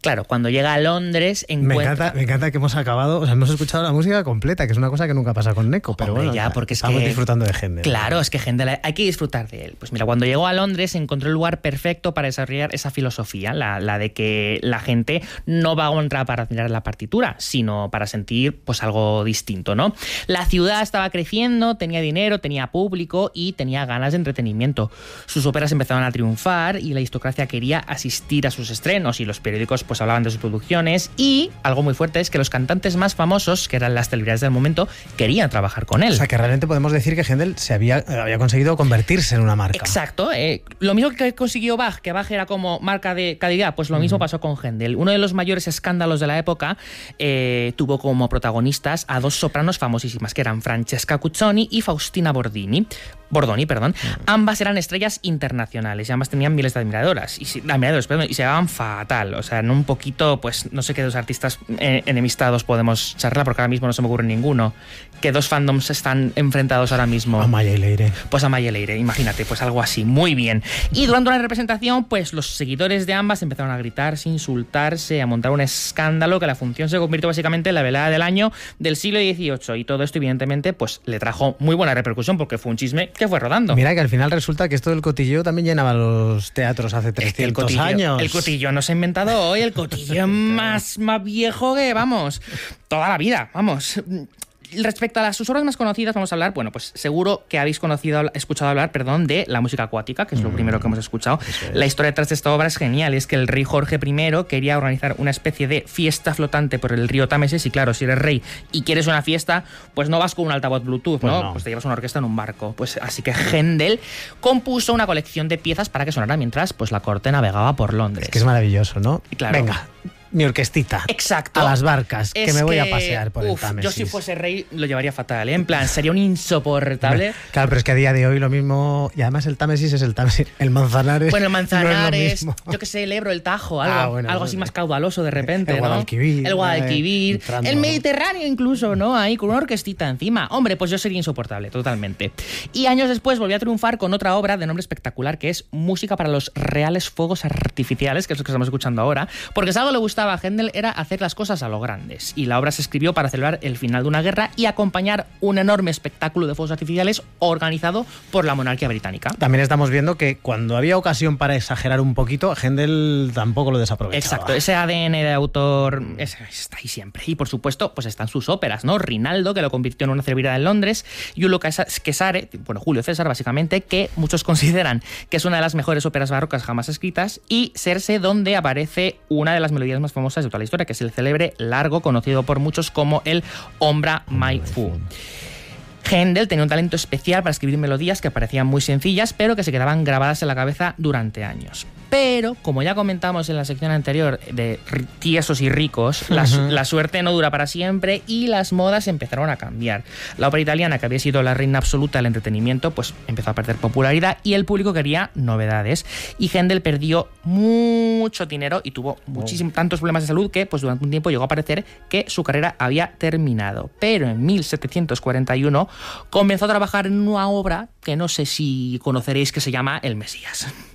Claro, cuando llega a Londres encuentra... Me encanta que hemos acabado, o sea, hemos escuchado la música completa, que es una cosa que nunca pasa con Neko, pero Hombre, bueno, ya, porque estamos disfrutando de Händel. Claro, es que Händel hay que disfrutar de él. Pues mira, cuando llegó a Londres encontró el lugar perfecto para desarrollar esa filosofía, la de que la gente no va a entrar para mirar la partitura, sino para sentir pues algo distinto, ¿no? La ciudad estaba creciendo, tenía dinero, tenía público y tenía ganas de entretenimiento. Sus óperas empezaron a triunfar y la aristocracia quería asistir a sus estrenos y los periódicos pues hablaban de sus producciones, y algo muy fuerte es que los cantantes más famosos, que eran las celebridades del momento, querían trabajar con él. O sea, que realmente podemos decir que Händel se había conseguido convertirse en una marca. Exacto. Lo mismo que consiguió Bach, que Bach era como marca de calidad, pues lo mismo pasó con Händel. Uno de los mayores escándalos de la época tuvo como protagonistas a dos sopranos famosísimas, que eran Francesca Cuzzoni y Faustina Bordoni. Ambas eran estrellas internacionales y ambas tenían miles de admiradoras y se llevaban fatal. O sea, en un poquito, pues no sé qué dos artistas enemistados podemos charlar, porque ahora mismo no se me ocurre ninguno. ¿Qué dos fandoms están enfrentados ahora mismo? Amaya y Leire. Pues Amaya y Leire, imagínate, pues algo así, muy bien. Y durante una representación, pues los seguidores de ambas empezaron a gritarse, insultarse, a montar un escándalo, que la función se convirtió básicamente en la velada del año del siglo XVIII. Y todo esto, evidentemente, pues le trajo muy buena repercusión, porque fue un chisme que fue rodando. Mira que al final resulta que esto del cotilleo también llenaba los teatros hace 300 años. El cotillo no se ha inventado hoy, el cotillo más viejo que, vamos, toda la vida, vamos. Respecto a sus obras más conocidas, vamos a hablar, bueno, pues seguro que habéis escuchado hablar, de la música acuática, que es lo primero que hemos escuchado. La historia detrás de esta obra es genial, y es que el rey Jorge I quería organizar una especie de fiesta flotante por el río Támesis, y claro, si eres rey y quieres una fiesta, pues no vas con un altavoz Bluetooth, ¿no? Pues te llevas una orquesta en un barco. Pues así que Händel compuso una colección de piezas para que sonara mientras pues la corte navegaba por Londres. Es que es maravilloso, ¿no? Y claro, venga, mi orquestita. Exacto. A las barcas, que me voy a pasear por el Támesis. Yo si fuese rey lo llevaría fatal, ¿eh? En plan, sería un insoportable. Claro, pero es que a día de hoy lo mismo, y además el Támesis es el Támesis, el Manzanares. Bueno, el Manzanares, no yo que sé, el Ebro, el Tajo, algo así más caudaloso de repente, el Guadalquivir, ¿no? El Guadalquivir, el Mediterráneo incluso, ¿no? Ahí con una orquestita encima. Hombre, pues yo sería insoportable, totalmente. Y años después volvió a triunfar con otra obra de nombre espectacular, que es Música para los reales fuegos artificiales, que es lo que estamos escuchando ahora, porque si algo le gustaba a Händel era hacer las cosas a lo grandes, y la obra se escribió para celebrar el final de una guerra y acompañar un enorme espectáculo de fuegos artificiales organizado por la monarquía británica. También estamos viendo que cuando había ocasión para exagerar un poquito, Händel tampoco lo desaprovechaba. Exacto, ese ADN de autor está ahí siempre. Y por supuesto, pues están sus óperas, ¿no? Rinaldo, que lo convirtió en una celebridad en Londres, y Julio César, básicamente, que muchos consideran que es una de las mejores óperas barrocas jamás escritas, y Circe, donde aparece una de las melodías más famosas de toda la historia, que es el célebre largo conocido por muchos como el Ombra mai fu. Händel tenía un talento especial para escribir melodías que parecían muy sencillas, pero que se quedaban grabadas en la cabeza durante años. Pero, como ya comentamos en la sección anterior de tiesos y ricos, la suerte no dura para siempre y las modas empezaron a cambiar. La ópera italiana, que había sido la reina absoluta del entretenimiento, pues empezó a perder popularidad y el público quería novedades. Y Händel perdió mucho dinero y tuvo tantos problemas de salud que pues durante un tiempo llegó a parecer que su carrera había terminado. Pero en 1741 comenzó a trabajar en una obra que no sé si conoceréis, que se llama El Mesías.